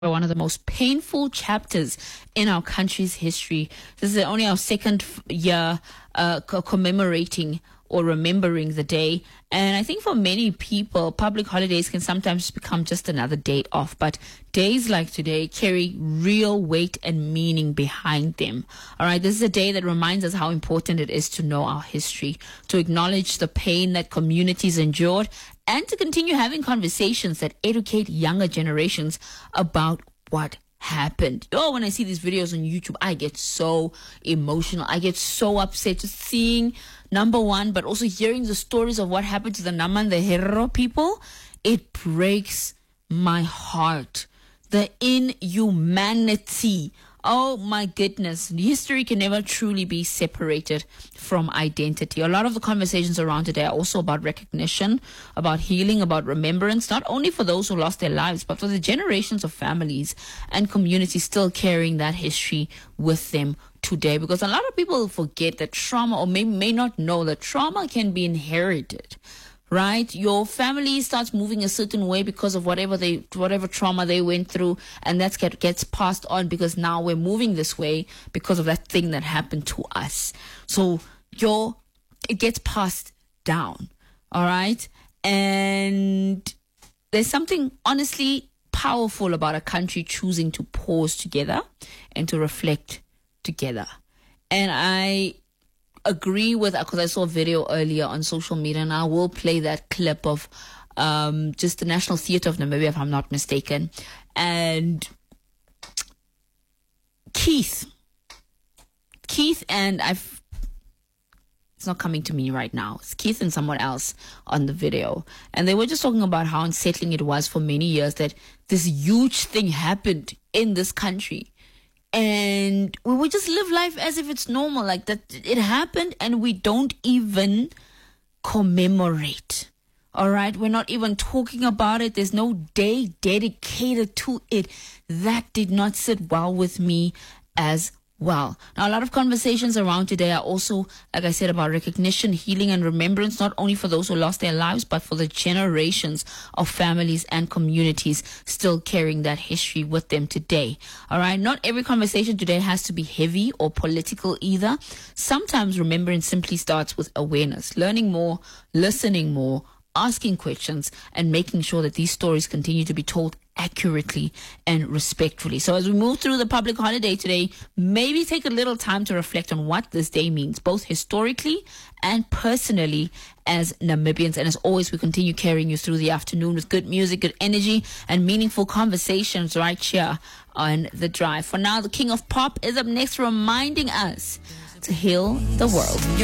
one of the most painful chapters in our country's history. This is only our second year commemorating or remembering the day. And I think for many people, public holidays can sometimes become just another day off. But days like today carry real weight and meaning behind them. All right, this is a day that reminds us how important it is to know our history, to acknowledge the pain that communities endured, and to continue having conversations that educate younger generations about what happened. Oh, when I see these videos on YouTube, I get so emotional. I get so upset just seeing, number one, but also hearing the stories of what happened to the Nama and the Herero people. It breaks my heart. The inhumanity. Oh my goodness. History can never truly be separated from identity. A lot of the conversations around today are also about recognition, about healing, about remembrance, not only for those who lost their lives, but for the generations of families and communities still carrying that history with them today. Because a lot of people forget that trauma, or may not know that trauma can be inherited. Right? Your family starts moving a certain way because of whatever trauma they went through, and that gets passed on because now we're moving this way because of that thing that happened to us. So it gets passed down. All right? And there's something honestly powerful about a country choosing to pause together and to reflect together. And I agree with, because I saw a video earlier on social media, and I will play that clip of just the National Theatre of Namibia, if I'm not mistaken. And Keith and it's not coming to me right now. It's Keith and someone else on the video. And they were just talking about how unsettling it was for many years that this huge thing happened in this country. And we would just live life as if it's normal, like that it happened, and we don't even commemorate. All right? We're not even talking about it. There's no day dedicated to it. That did not sit well with me as well. Now, a lot of conversations around today are also, like I said, about recognition, healing, and remembrance, not only for those who lost their lives, but for the generations of families and communities still carrying that history with them today. All right. Not every conversation today has to be heavy or political either. Sometimes remembrance simply starts with awareness, learning more, listening more, asking questions, and making sure that these stories continue to be told accurately and respectfully. So as we move through the public holiday today, maybe take a little time to reflect on what this day means, both historically and personally as Namibians. And as always, we continue carrying you through the afternoon with good music, good energy, and meaningful conversations right here on The Drive. For now, the King of Pop is up next, reminding us to heal the world.